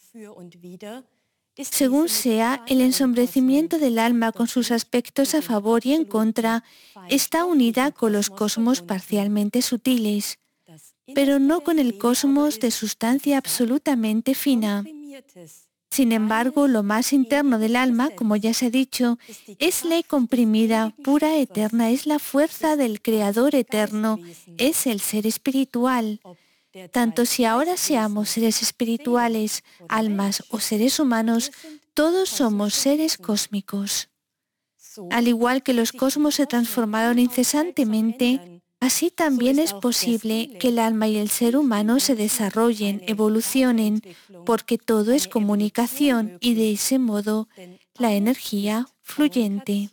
Según sea, el ensombrecimiento del alma con sus aspectos a favor y en contra está unida con los cosmos parcialmente sutiles, pero no con el cosmos de sustancia absolutamente fina. Sin embargo, lo más interno del alma, como ya se ha dicho, es ley comprimida, pura, eterna, es la fuerza del Creador eterno, es el ser espiritual. Tanto si ahora seamos seres espirituales, almas o seres humanos, todos somos seres cósmicos. Al igual que los cosmos se transformaron incesantemente, así también es posible que el alma y el ser humano se desarrollen, evolucionen, porque todo es comunicación y de ese modo la energía fluyente.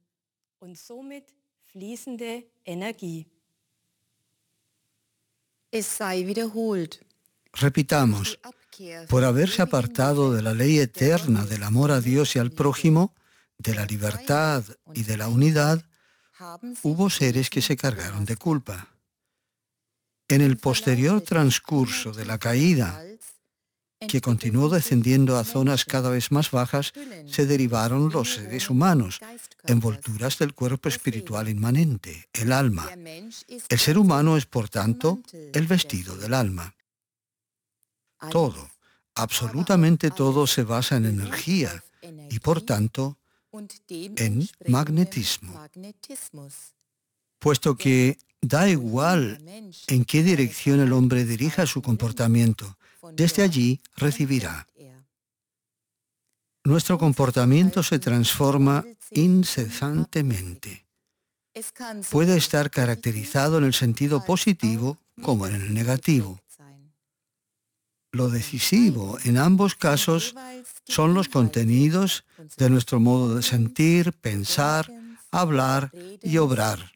Repitamos, por haberse apartado de la ley eterna del amor a Dios y al prójimo, de la libertad y de la unidad, hubo seres que se cargaron de culpa. En el posterior transcurso de la caída, que continuó descendiendo a zonas cada vez más bajas, se derivaron los seres humanos, envolturas del cuerpo espiritual inmanente, el alma. El ser humano es, por tanto, el vestido del alma. Todo, absolutamente todo se basa en energía y, por tanto, en magnetismo. Puesto que da igual en qué dirección el hombre dirija su comportamiento, desde allí recibirá. Nuestro comportamiento se transforma incesantemente. Puede estar caracterizado en el sentido positivo como en el negativo. Lo decisivo en ambos casos son los contenidos de nuestro modo de sentir, pensar, hablar y obrar.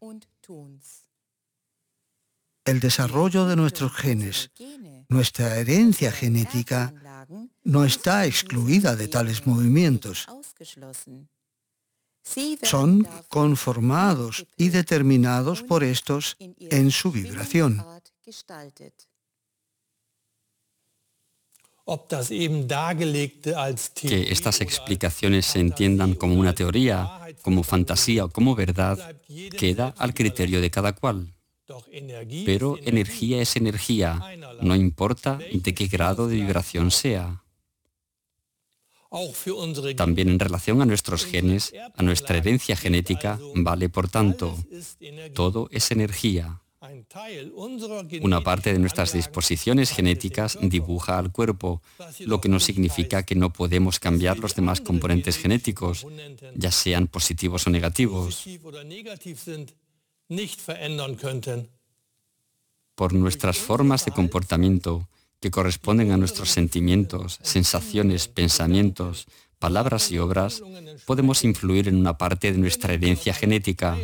El desarrollo de nuestros genes, nuestra herencia genética, no está excluida de tales movimientos. Son conformados y determinados por estos en su vibración. Que estas explicaciones se entiendan como una teoría, como fantasía o como verdad, queda al criterio de cada cual. Pero energía es energía, no importa de qué grado de vibración sea. También en relación a nuestros genes, a nuestra herencia genética, vale por tanto, todo es energía. Una parte de nuestras disposiciones genéticas dibuja al cuerpo, lo que no significa que no podemos cambiar los demás componentes genéticos, ya sean positivos o negativos. Por nuestras formas de comportamiento, que corresponden a nuestros sentimientos, sensaciones, pensamientos, palabras y obras, podemos influir en una parte de nuestra herencia genética.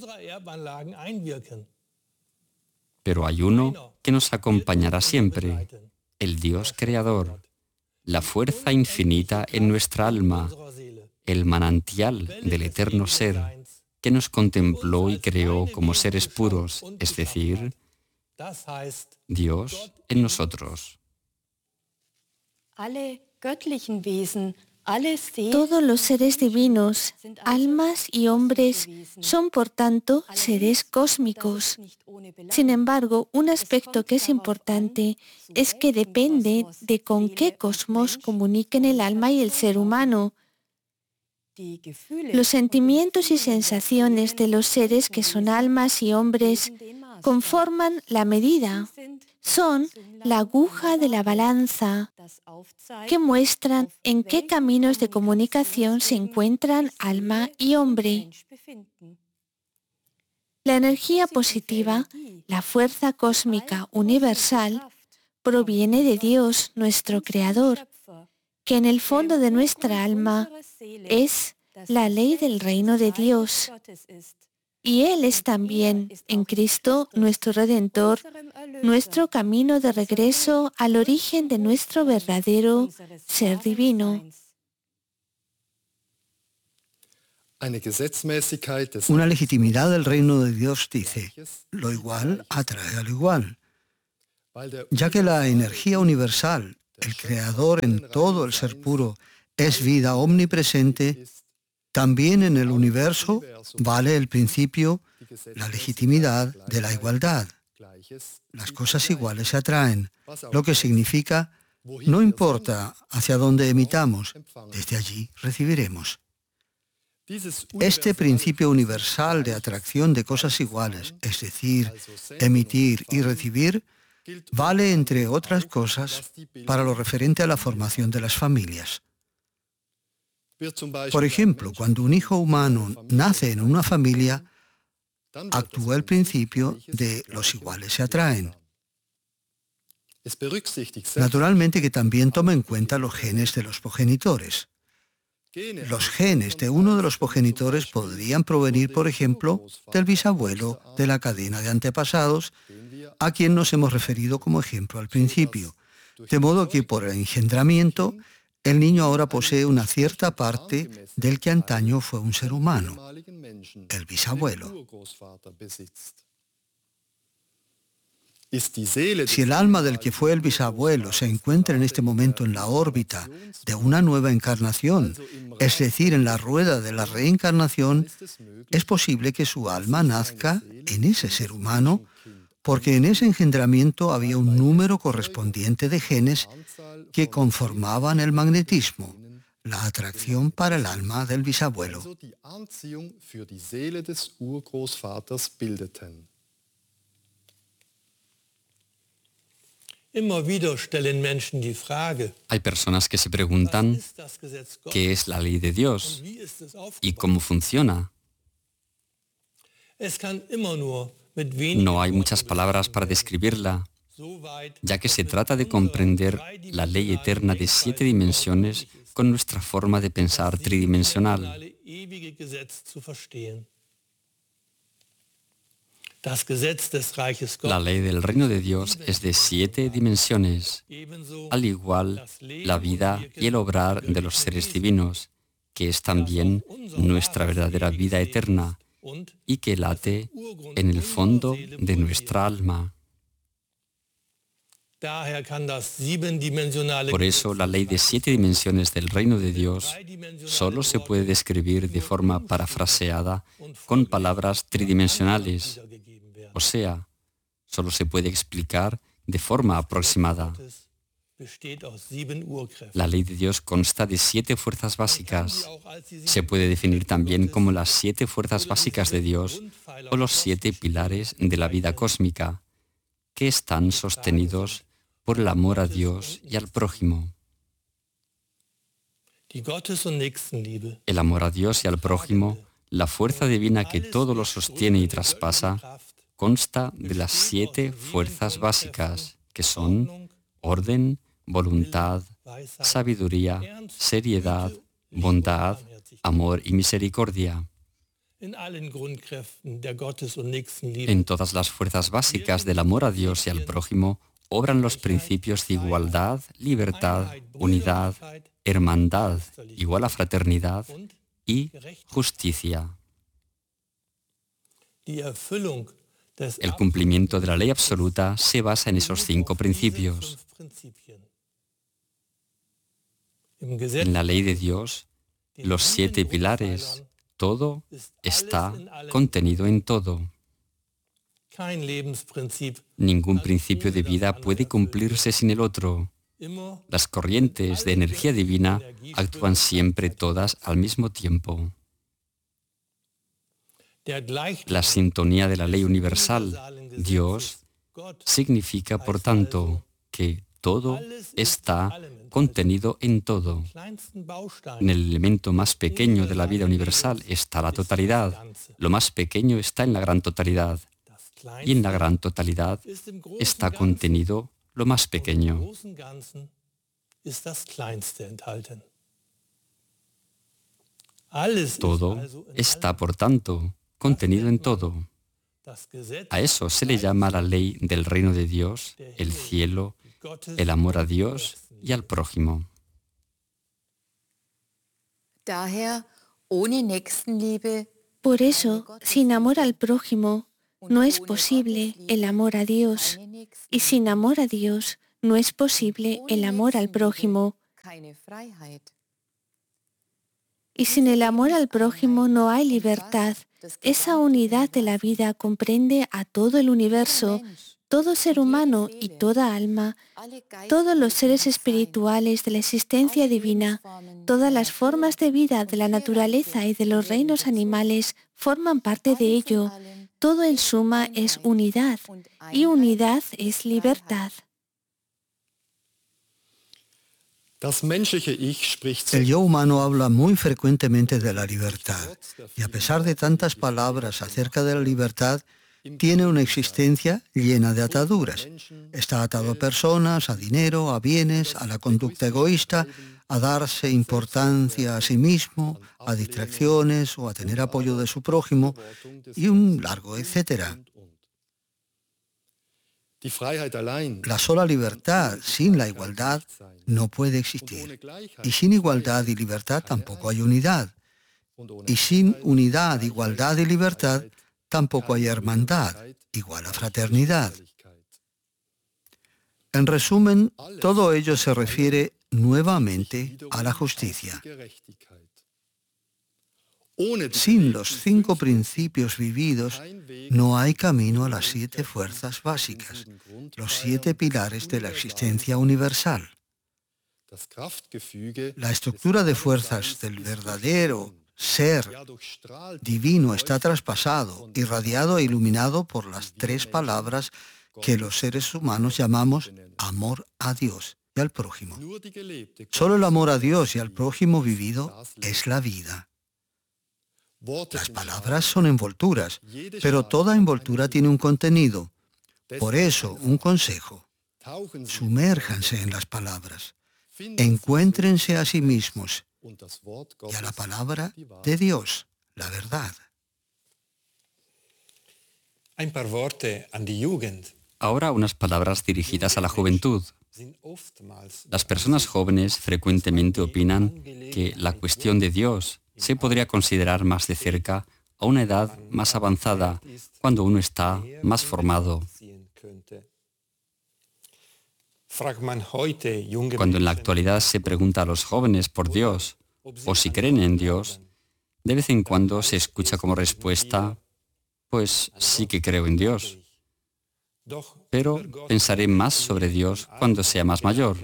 Pero hay uno que nos acompañará siempre, el Dios Creador, la fuerza infinita en nuestra alma, el manantial del eterno ser, que nos contempló y creó como seres puros, es decir, Dios en nosotros. Todos los seres divinos, almas y hombres, son por tanto seres cósmicos. Sin embargo, un aspecto que es importante es que depende de con qué cosmos comuniquen el alma y el ser humano. Los sentimientos y sensaciones de los seres que son almas y hombres conforman la medida. Son la aguja de la balanza que muestran en qué caminos de comunicación se encuentran alma y hombre. La energía positiva, la fuerza cósmica universal, proviene de Dios, nuestro Creador, que en el fondo de nuestra alma es la ley del reino de Dios. Y Él es también, en Cristo, nuestro Redentor, nuestro camino de regreso al origen de nuestro verdadero ser divino. Una legitimidad del reino de Dios dice, lo igual atrae a lo igual. Ya que la energía universal el Creador en todo el ser puro es vida omnipresente, también en el universo vale el principio, la legitimidad de la igualdad. Las cosas iguales se atraen, lo que significa, no importa hacia dónde emitamos, desde allí recibiremos. Este principio universal de atracción de cosas iguales, es decir, emitir y recibir, vale, entre otras cosas, para lo referente a la formación de las familias. Por ejemplo, cuando un hijo humano nace en una familia, actúa el principio de los iguales se atraen. Naturalmente que también toma en cuenta los genes de los progenitores. Los genes de uno de los progenitores podrían provenir, por ejemplo, del bisabuelo de la cadena de antepasados, a quien nos hemos referido como ejemplo al principio. De modo que por el engendramiento, el niño ahora posee una cierta parte del que antaño fue un ser humano, el bisabuelo. Si el alma del que fue el bisabuelo se encuentra en este momento en la órbita de una nueva encarnación, es decir, en la rueda de la reencarnación, es posible que su alma nazca en ese ser humano, porque en ese engendramiento había un número correspondiente de genes que conformaban el magnetismo, la atracción para el alma del bisabuelo. Hay personas que se preguntan qué es la ley de Dios y cómo funciona. No hay muchas palabras para describirla, ya que se trata de comprender la ley eterna de 7 dimensiones con nuestra forma de pensar tridimensional. La ley del reino de Dios es de 7 dimensiones, al igual la vida y el obrar de los seres divinos, que es también nuestra verdadera vida eterna y que late en el fondo de nuestra alma. Por eso la ley de 7 dimensiones del reino de Dios solo se puede describir de forma parafraseada con palabras tridimensionales, o sea, solo se puede explicar de forma aproximada. La ley de Dios consta de 7 fuerzas básicas. Se puede definir también como las 7 fuerzas básicas de Dios o los 7 pilares de la vida cósmica, que están sostenidos por el amor a Dios y al prójimo. El amor a Dios y al prójimo, la fuerza divina que todo lo sostiene y traspasa, consta de las 7 fuerzas básicas, que son orden, voluntad, sabiduría, seriedad, bondad, amor y misericordia. En todas las fuerzas básicas del amor a Dios y al prójimo obran los principios de igualdad, libertad, unidad, hermandad, igual a fraternidad y justicia. El cumplimiento de la ley absoluta se basa en esos 5 principios. En la ley de Dios, los 7 pilares, todo está contenido en todo. Ningún principio de vida puede cumplirse sin el otro. Las corrientes de energía divina actúan siempre todas al mismo tiempo. La sintonía de la ley universal, Dios, significa, por tanto, que todo está contenido en todo. En el elemento más pequeño de la vida universal está la totalidad. Lo más pequeño está en la gran totalidad. Y en la gran totalidad está contenido lo más pequeño. Todo está, por tanto, contenido en todo. A eso se le llama la ley del reino de Dios, el cielo, el amor a Dios y al prójimo. Por eso, sin amor al prójimo, no es posible el amor a Dios, y sin amor a Dios no es posible el amor al prójimo. Y sin el amor al prójimo no hay libertad. Esa unidad de la vida comprende a todo el universo, todo ser humano y toda alma, todos los seres espirituales de la existencia divina, todas las formas de vida de la naturaleza y de los reinos animales forman parte de ello. Todo en suma es unidad, y unidad es libertad. El yo humano habla muy frecuentemente de la libertad, y a pesar de tantas palabras acerca de la libertad, tiene una existencia llena de ataduras. Está atado a personas, a dinero, a bienes, a la conducta egoísta, a darse importancia a sí mismo, a distracciones o a tener apoyo de su prójimo, y un largo etcétera. La sola libertad sin la igualdad no puede existir. Y sin igualdad y libertad tampoco hay unidad. Y sin unidad, igualdad y libertad tampoco hay hermandad, igual a fraternidad. En resumen, todo ello se refiere nuevamente a la justicia. Sin los 5 principios vividos, no hay camino a las 7 fuerzas básicas, los 7 pilares de la existencia universal. La estructura de fuerzas del verdadero ser divino está traspasado, irradiado e iluminado por las 3 palabras que los seres humanos llamamos amor a Dios y al prójimo. Solo el amor a Dios y al prójimo vivido es la vida. Las palabras son envolturas, pero toda envoltura tiene un contenido. Por eso, un consejo: sumérjanse en las palabras, encuéntrense a sí mismos y a la palabra de Dios, la verdad. Ahora unas palabras dirigidas a la juventud. Las personas jóvenes frecuentemente opinan que la cuestión de Dios se podría considerar más de cerca a una edad más avanzada, cuando uno está más formado. Cuando en la actualidad se pregunta a los jóvenes por Dios, o si creen en Dios, de vez en cuando se escucha como respuesta: pues sí que creo en Dios, pero pensaré más sobre Dios cuando sea más mayor.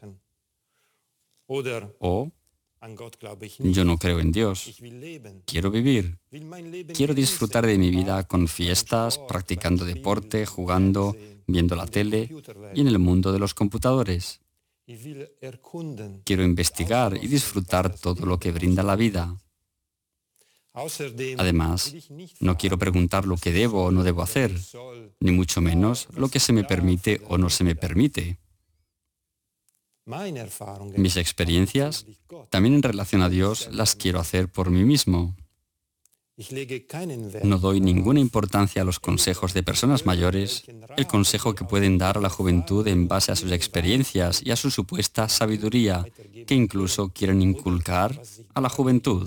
O yo no creo en Dios, quiero vivir, quiero disfrutar de mi vida con fiestas, practicando deporte, jugando, viendo la tele y en el mundo de los computadores. Quiero investigar y disfrutar todo lo que brinda la vida. Además, no quiero preguntar lo que debo o no debo hacer, ni mucho menos lo que se me permite o no se me permite. Mis experiencias, también en relación a Dios, las quiero hacer por mí mismo. No doy ninguna importancia a los consejos de personas mayores, el consejo que pueden dar a la juventud en base a sus experiencias y a su supuesta sabiduría, que incluso quieren inculcar a la juventud.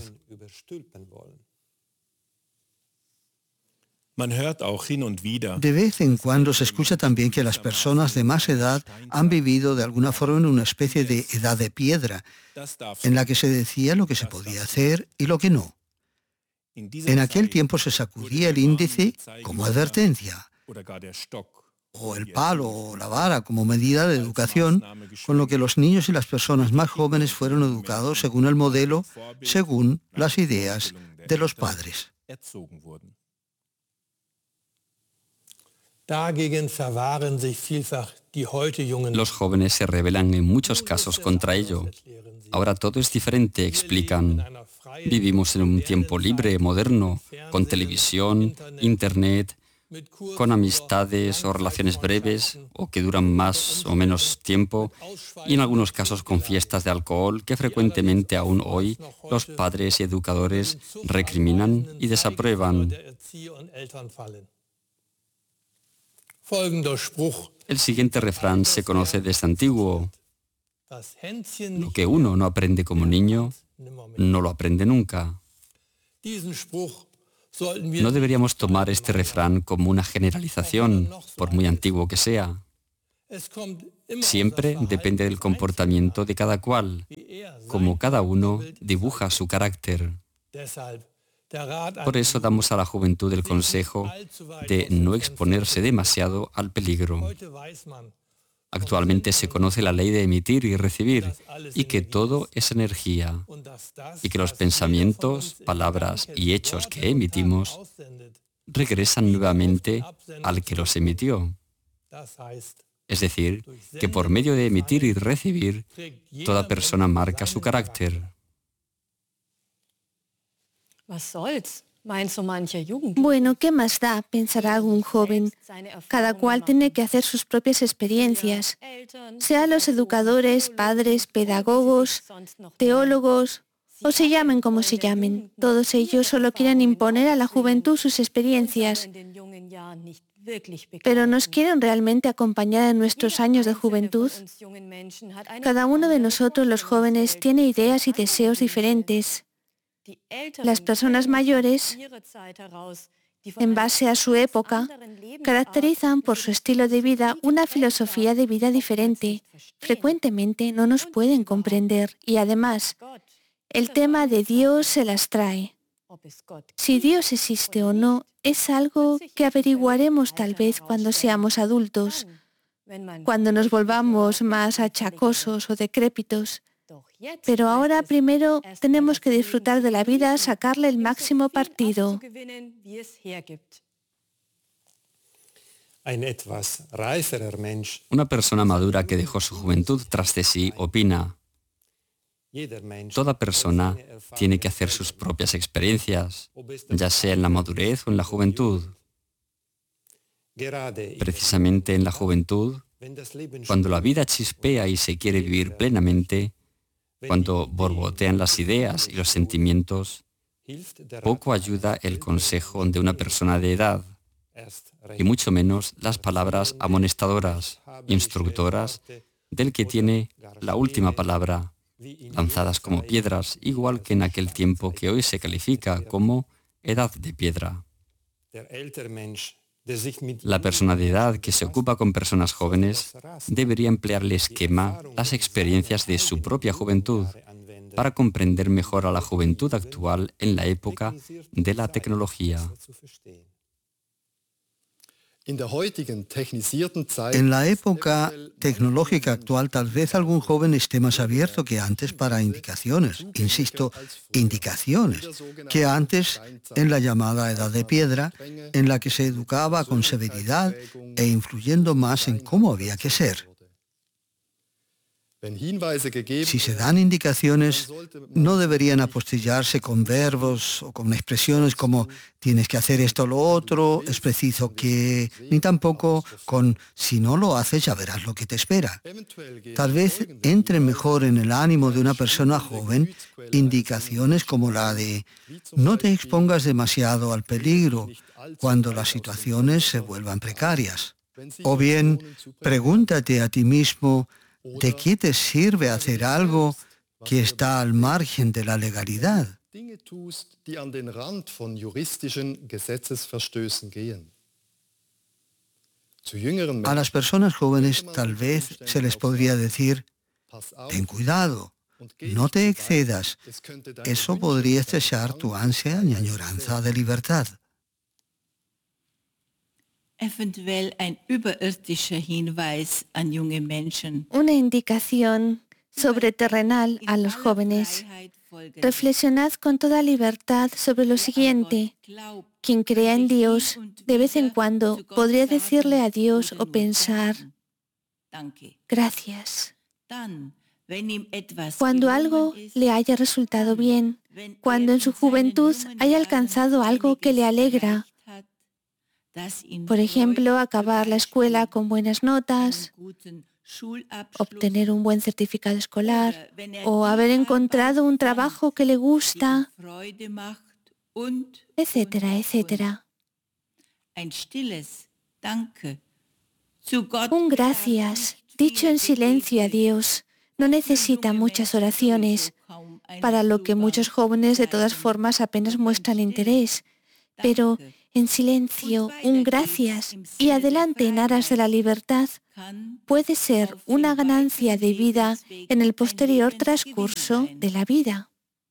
De vez en cuando se escucha también que las personas de más edad han vivido de alguna forma en una especie de edad de piedra, en la que se decía lo que se podía hacer y lo que no. En aquel tiempo se sacudía el índice como advertencia, o el palo o la vara como medida de educación, con lo que los niños y las personas más jóvenes fueron educados según el modelo, según las ideas de los padres. Los jóvenes se rebelan en muchos casos contra ello. Ahora todo es diferente, explican. Vivimos en un tiempo libre, moderno, con televisión, internet, con amistades o relaciones breves o que duran más o menos tiempo, y en algunos casos con fiestas de alcohol que frecuentemente aún hoy los padres y educadores recriminan y desaprueban. El siguiente refrán se conoce desde antiguo: lo que uno no aprende como niño, no lo aprende nunca. No deberíamos tomar este refrán como una generalización, por muy antiguo que sea. Siempre depende del comportamiento de cada cual, como cada uno dibuja su carácter. Por eso damos a la juventud el consejo de no exponerse demasiado al peligro. Actualmente se conoce la ley de emitir y recibir, y que todo es energía, y que los pensamientos, palabras y hechos que emitimos regresan nuevamente al que los emitió. Es decir, que por medio de emitir y recibir, toda persona marca su carácter. Bueno, ¿qué más da?, pensará algún joven. Cada cual tiene que hacer sus propias experiencias, sean los educadores, padres, pedagogos, teólogos, o se llamen como se llamen. Todos ellos solo quieren imponer a la juventud sus experiencias, pero ¿nos quieren realmente acompañar en nuestros años de juventud? Cada uno de nosotros, los jóvenes, tiene ideas y deseos diferentes. Las personas mayores, en base a su época, caracterizan por su estilo de vida una filosofía de vida diferente. Frecuentemente no nos pueden comprender y además, el tema de Dios se las trae. Si Dios existe o no es algo que averiguaremos tal vez cuando seamos adultos, cuando nos volvamos más achacosos o decrépitos. Pero ahora primero tenemos que disfrutar de la vida, sacarle el máximo partido. Una persona madura que dejó su juventud tras de sí opina: toda persona tiene que hacer sus propias experiencias, ya sea en la madurez o en la juventud. Precisamente en la juventud, cuando la vida chispea y se quiere vivir plenamente, cuando borbotean las ideas y los sentimientos, poco ayuda el consejo de una persona de edad, y mucho menos las palabras amonestadoras, instructoras, del que tiene la última palabra, lanzadas como piedras, igual que en aquel tiempo que hoy se califica como edad de piedra. La persona de edad que se ocupa con personas jóvenes debería emplear el esquema, las experiencias de su propia juventud, para comprender mejor a la juventud actual en la época de la tecnología. En la época tecnológica actual, tal vez algún joven esté más abierto que antes para indicaciones, insisto, indicaciones, que antes en la llamada Edad de Piedra, en la que se educaba con severidad e influyendo más en cómo había que ser. Si se dan indicaciones, no deberían apostillarse con verbos o con expresiones como tienes que hacer esto o lo otro, es preciso que, ni tampoco con si no lo haces ya verás lo que te espera. Tal vez entre mejor en el ánimo de una persona joven indicaciones como la de no te expongas demasiado al peligro cuando las situaciones se vuelvan precarias. O bien, pregúntate a ti mismo, ¿de qué te sirve hacer algo que está al margen de la legalidad? A las personas jóvenes tal vez se les podría decir, ten cuidado, no te excedas, eso podría cesar tu ansia y añoranza de libertad. Una indicación sobreterrenal a los jóvenes. Reflexionad con toda libertad sobre lo siguiente. Quien crea en Dios, de vez en cuando podría decirle a Dios o pensar, gracias. Cuando algo le haya resultado bien, cuando en su juventud haya alcanzado algo que le alegra, por ejemplo, acabar la escuela con buenas notas, obtener un buen certificado escolar o haber encontrado un trabajo que le gusta, etcétera, etcétera. Un gracias, dicho en silencio a Dios, no necesita muchas oraciones, para lo que muchos jóvenes de todas formas apenas muestran interés, pero en silencio, un gracias y adelante en aras de la libertad puede ser una ganancia de vida en el posterior transcurso de la vida.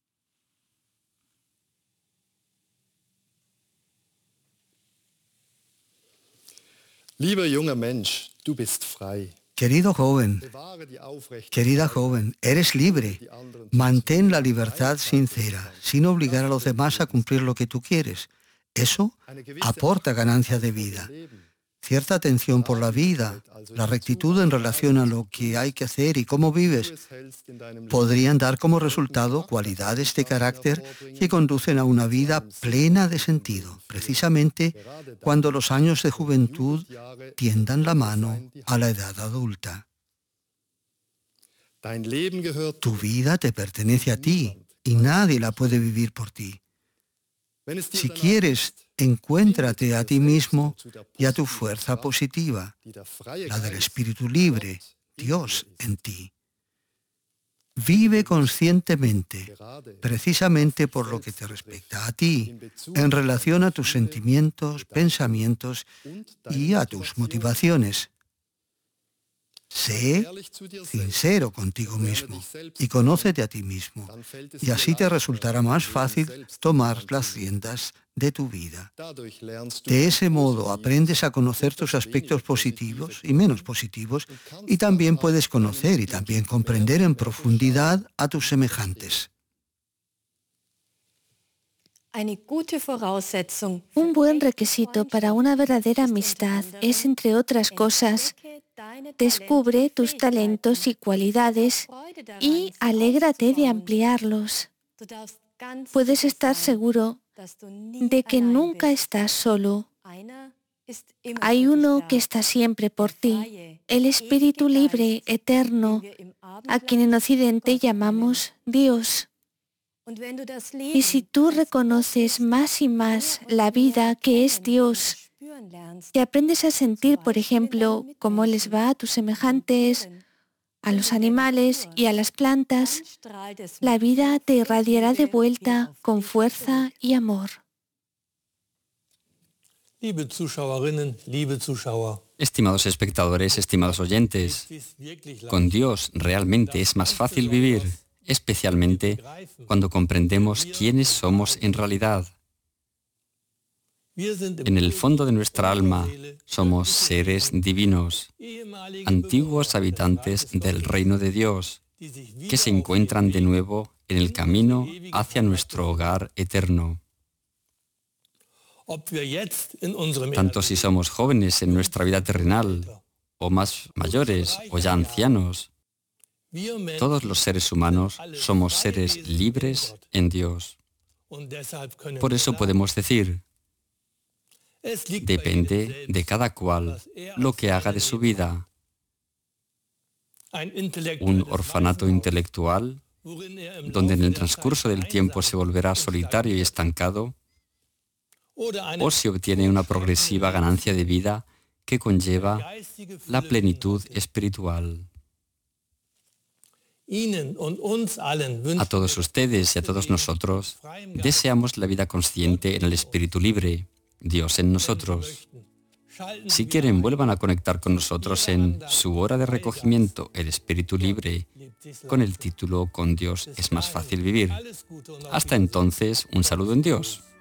Lieber junger Mensch, du bist frei. Querido joven, querida joven, eres libre. Mantén la libertad sincera, sin obligar a los demás a cumplir lo que tú quieres. Eso aporta ganancia de vida. Cierta atención por la vida, la rectitud en relación a lo que hay que hacer y cómo vives, podrían dar como resultado cualidades de carácter que conducen a una vida plena de sentido, precisamente cuando los años de juventud tiendan la mano a la edad adulta. Tu vida te pertenece a ti y nadie la puede vivir por ti. Si quieres, encuéntrate a ti mismo y a tu fuerza positiva, la del espíritu libre, Dios en ti. Vive conscientemente, precisamente por lo que te respecta a ti, en relación a tus sentimientos, pensamientos y a tus motivaciones. Sé sincero contigo mismo y conócete a ti mismo, y así te resultará más fácil tomar las riendas de tu vida. De ese modo aprendes a conocer tus aspectos positivos y menos positivos, y también puedes conocer y también comprender en profundidad a tus semejantes. Un buen requisito para una verdadera amistad es, entre otras cosas, descubre tus talentos y cualidades y alégrate de ampliarlos. Puedes estar seguro de que nunca estás solo. Hay uno que está siempre por ti, el Espíritu libre, eterno, a quien en Occidente llamamos Dios. Y si tú reconoces más y más la vida que es Dios, y aprendes a sentir, por ejemplo, cómo les va a tus semejantes, a los animales y a las plantas, la vida te irradiará de vuelta con fuerza y amor. Estimados espectadores, estimados oyentes, con Dios realmente es más fácil vivir, especialmente cuando comprendemos quiénes somos en realidad. En el fondo de nuestra alma somos seres divinos, antiguos habitantes del reino de Dios, que se encuentran de nuevo en el camino hacia nuestro hogar eterno. Tanto si somos jóvenes en nuestra vida terrenal, o más mayores, o ya ancianos, todos los seres humanos somos seres libres en Dios. Por eso podemos decir, depende de cada cual lo que haga de su vida. Un orfanato intelectual, donde en el transcurso del tiempo se volverá solitario y estancado, o se obtiene una progresiva ganancia de vida que conlleva la plenitud espiritual. A todos ustedes y a todos nosotros deseamos la vida consciente en el espíritu libre, Dios en nosotros. Si quieren, vuelvan a conectar con nosotros en su hora de recogimiento, el espíritu libre, con el título Con Dios es más fácil vivir. Hasta entonces, un saludo en Dios.